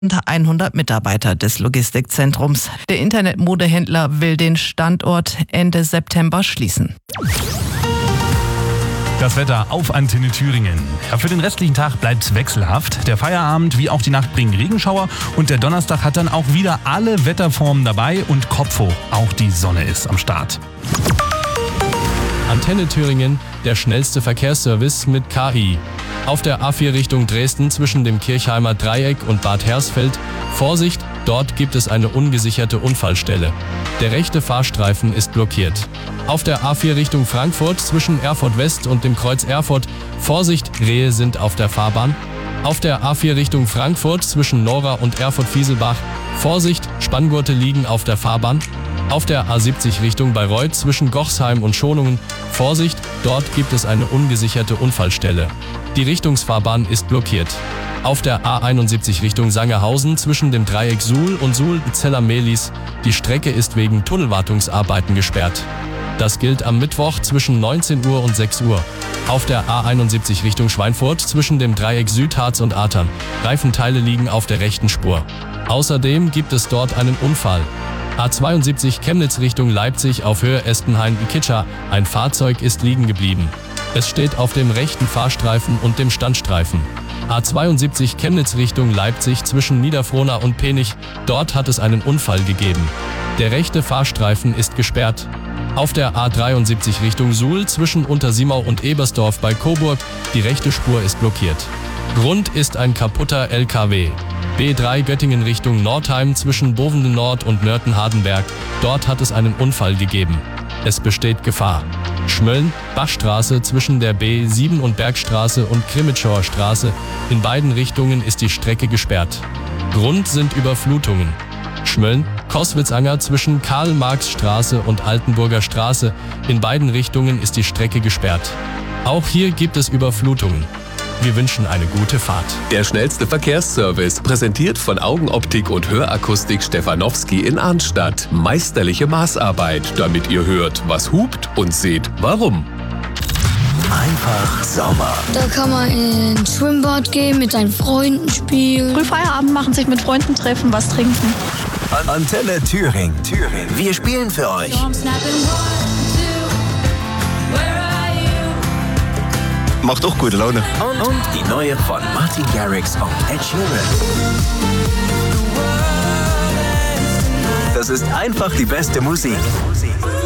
100 Mitarbeiter des Logistikzentrums. Der Internetmodehändler will den Standort Ende September schließen. Das Wetter auf Antenne Thüringen. Ja, für den restlichen Tag bleibt's wechselhaft. Der Feierabend wie auch die Nacht bringen Regenschauer und der Donnerstag hat dann auch wieder alle Wetterformen dabei und Kopf hoch. Auch die Sonne ist am Start. Antenne Thüringen, der schnellste Verkehrsservice mit KI. Auf der A4 Richtung Dresden zwischen dem Kirchheimer Dreieck und Bad Hersfeld. Vorsicht, dort gibt es eine ungesicherte Unfallstelle. Der rechte Fahrstreifen ist blockiert. Auf der A4 Richtung Frankfurt zwischen Erfurt West und dem Kreuz Erfurt. Vorsicht, Rehe sind auf der Fahrbahn. Auf der A4 Richtung Frankfurt zwischen Nora und Erfurt-Fieselbach. Vorsicht, Spanngurte liegen auf der Fahrbahn. Auf der A70 Richtung Bayreuth zwischen Gochsheim und Schonungen. Vorsicht, dort gibt es eine ungesicherte Unfallstelle. Die Richtungsfahrbahn ist blockiert. Auf der A71 Richtung Sangerhausen zwischen dem Dreieck Suhl und Suhl-Zeller-Mehlis. Die Strecke ist wegen Tunnelwartungsarbeiten gesperrt. Das gilt am Mittwoch zwischen 19 Uhr und 6 Uhr. Auf der A71 Richtung Schweinfurt zwischen dem Dreieck Südharz und Atern. Reifenteile liegen auf der rechten Spur. Außerdem gibt es dort einen Unfall. A72 Chemnitz Richtung Leipzig auf Höhe Estenhain-Ikitscha. Ein Fahrzeug ist liegen geblieben. Es steht auf dem rechten Fahrstreifen und dem Standstreifen. A72 Chemnitz Richtung Leipzig zwischen Niederfrohna und Penich. Dort hat es einen Unfall gegeben. Der rechte Fahrstreifen ist gesperrt. Auf der A73 Richtung Suhl zwischen Untersimau und Ebersdorf bei Coburg. Die rechte Spur ist blockiert. Grund ist ein kaputter LKW. B3 Göttingen Richtung Nordheim zwischen Bovenden Nord und Nörten-Hardenberg. Dort hat es einen Unfall gegeben. Es besteht Gefahr. Schmölln, Bachstraße zwischen der B7 und Bergstraße und Krimitschauer Straße. In beiden Richtungen ist die Strecke gesperrt. Grund sind Überflutungen. Schmölln, Koswitzanger zwischen Karl-Marx-Straße und Altenburger Straße. In beiden Richtungen ist die Strecke gesperrt. Auch hier gibt es Überflutungen. Wir wünschen eine gute Fahrt. Der schnellste Verkehrsservice, präsentiert von Augenoptik und Hörakustik Stefanowski in Arnstadt. Meisterliche Maßarbeit, damit ihr hört, was hupt und seht, warum. Einfach Sommer. Da kann man ins Schwimmbad gehen, mit seinen Freunden spielen. Früh Feierabend machen, sich mit Freunden treffen, was trinken. Antenne Thüringen. Wir spielen für euch. Macht auch gute Laune. Und die neue von Martin Garrix und Ed Sheeran. Das ist einfach die beste Musik.